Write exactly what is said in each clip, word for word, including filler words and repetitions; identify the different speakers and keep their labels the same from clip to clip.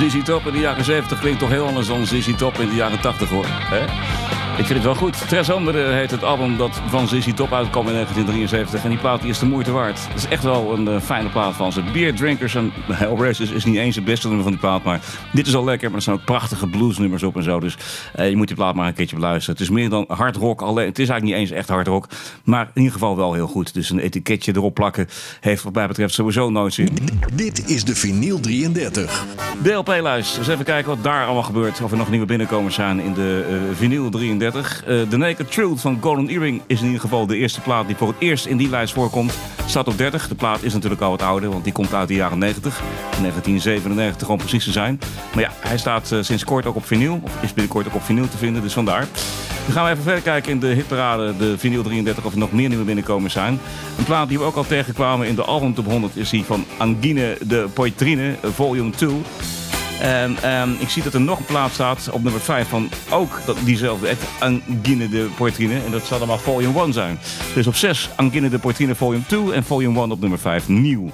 Speaker 1: Z Z Top in de jaren zeventig klinkt toch heel anders dan Z Z Top in de jaren tachtig, hoor. Hè? Ik vind het wel goed. Tres Andere heet het album dat van Z Z Top uitkwam in negentien drieënzeventig. En die plaat die is de moeite waard. Het is echt wel een uh, fijne plaat van ze. Beer Drinkers en Hell Races is niet eens het beste nummer van die plaat. Maar dit is al lekker. Maar er staan ook prachtige bluesnummers op en zo. Dus uh, je moet die plaat maar een keertje beluisteren. Het is meer dan hard rock. Alleen, het is eigenlijk niet eens echt hard rock. Maar in ieder geval wel heel goed. Dus een etiketje erop plakken heeft wat mij betreft sowieso nooit zin.
Speaker 2: Dit is de Vinyl drieëndertig.
Speaker 1: De L P-lijst. Dus even kijken wat daar allemaal gebeurt. Of er nog nieuwe binnenkomers zijn in de uh, Vinyl drieëndertig. Uh, The Naked Truth van Golden Earring is in ieder geval de eerste plaat die voor het eerst in die lijst voorkomt. Staat op dertig. De plaat is natuurlijk al wat ouder, want die komt uit de jaren negentig. negentien zevenennegentig om precies te zijn. Maar ja, hij staat uh, sinds kort ook op vinyl. Of is binnenkort ook op vinyl te vinden, dus vandaar. Dan gaan we even verder kijken in de hitparade, de Vinyl drieëndertig, of er nog meer nieuwe binnenkomers zijn. Een plaat die we ook al tegenkwamen in de album top honderd is die van Angine de Poitrine, Volume twee. En um, ik zie dat er nog een plaat staat op nummer vijf van ook dat, diezelfde echt Angine de Poitrine. En dat zal dan maar Volume één zijn. Dus op zes Angine de Poitrine Volume twee en Volume één op nummer vijf. Nieuw.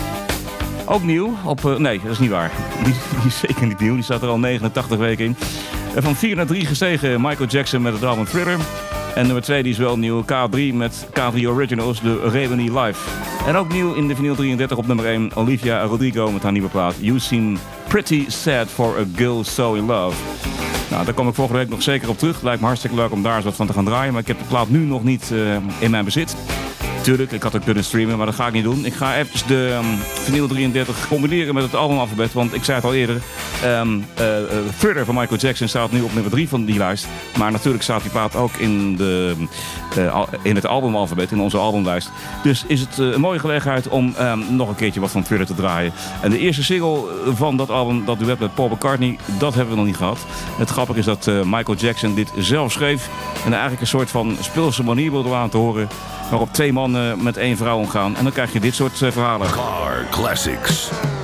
Speaker 1: Ook nieuw op... Uh, nee, dat is niet waar. Die, die is zeker niet nieuw. Die staat er al negenentachtig weken in. Uh, van vier naar drie gestegen Michael Jackson met het album Thriller. En nummer twee die is wel nieuw. K drie met K drie Originals, de Reveni Live. En ook nieuw in de Vinyl drieëndertig op nummer één. Olivia Rodrigo met haar nieuwe plaat You Seem Pretty Sad for a Girl So In Love. Nou, daar kom ik volgende week nog zeker op terug. Lijkt me hartstikke leuk om daar eens wat van te gaan draaien. Maar ik heb de plaat nu nog niet uh, in mijn bezit. Tuurlijk, ik had ook kunnen streamen, maar dat ga ik niet doen. Ik ga even de um, Vinyl drieëndertig combineren met het albumalfabet. Want ik zei het al eerder, um, uh, uh, Thriller van Michael Jackson staat nu op nummer drie van die lijst. Maar natuurlijk staat die plaat ook in, de, uh, in het albumalfabet, in onze albumlijst. Dus is het uh, een mooie gelegenheid om um, nog een keertje wat van Thriller te draaien. En de eerste single van dat album, dat duet met Paul McCartney, dat hebben we nog niet gehad. Het grappige is dat uh, Michael Jackson dit zelf schreef. En eigenlijk een soort van speelse manier wilde laten horen. Waarop twee mannen met één vrouw omgaan. En dan krijg je dit soort uh, verhalen.
Speaker 2: Car Classics.